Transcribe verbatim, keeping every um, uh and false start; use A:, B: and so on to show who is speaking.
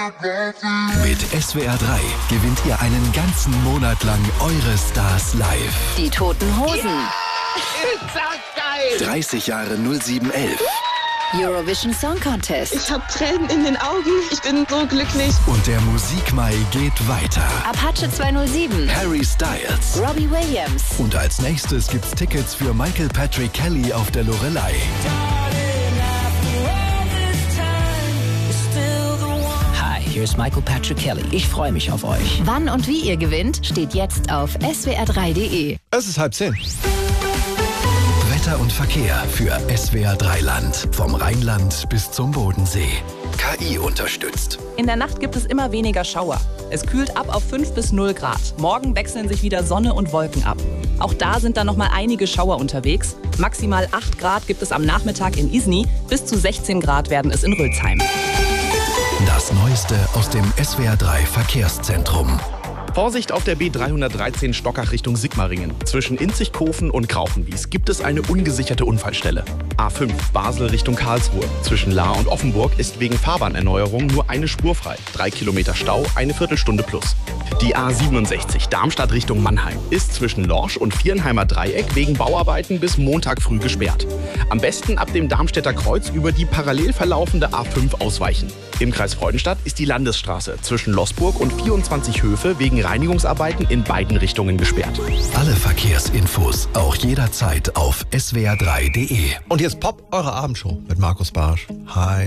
A: Mit S W R drei gewinnt ihr einen ganzen Monat lang eure Stars live.
B: Die Toten Hosen.
C: Ja, ist das geil!
A: dreißig Jahre null sieben elf.
B: Eurovision Song Contest.
D: Ich habe Tränen in den Augen. Ich bin so glücklich.
A: Und der Musikmai geht weiter.
B: Apache zweihundertsieben.
A: Harry Styles.
B: Robbie Williams.
A: Und als nächstes gibt's Tickets für Michael Patrick Kelly auf der Loreley.
E: Hi, hier ist Michael Patrick Kelly. Ich freue mich auf euch.
B: Wann und wie ihr gewinnt, steht jetzt auf S W R drei Punkt de.
F: Es ist halb zehn.
A: Wetter und Verkehr für S W R drei Land. Vom Rheinland bis zum Bodensee. K I unterstützt.
G: In der Nacht gibt es immer weniger Schauer. Es kühlt ab auf fünf bis null Grad. Morgen wechseln sich wieder Sonne und Wolken ab. Auch da sind dann noch mal einige Schauer unterwegs. Maximal acht Grad gibt es am Nachmittag in Isny. Bis zu sechzehn Grad werden es in Rülsheim.
A: Das Neueste aus dem S W R drei Verkehrszentrum.
H: Vorsicht auf der B dreihundertdreizehn Stockach Richtung Sigmaringen. Zwischen Inzigkofen und Kraufenwies gibt es eine ungesicherte Unfallstelle. A fünf Basel Richtung Karlsruhe. Zwischen Lahr und Offenburg ist wegen Fahrbahnerneuerung nur eine Spur frei. Drei Kilometer Stau, eine Viertelstunde plus. Die A siebenundsechzig Darmstadt Richtung Mannheim ist zwischen Lorsch und Vierenheimer Dreieck wegen Bauarbeiten bis Montag früh gesperrt. Am besten ab dem Darmstädter Kreuz über die parallel verlaufende A fünf ausweichen. Im Kreis Freudenstadt ist die Landesstraße zwischen Losburg und vierundzwanzig Höfe wegen Reinigungsarbeiten in beiden Richtungen gesperrt.
A: Alle Verkehrsinfos auch jederzeit auf S W R drei Punkt de.
F: Und jetzt Pop, eure Abendshow mit Markus Barsch. Hi.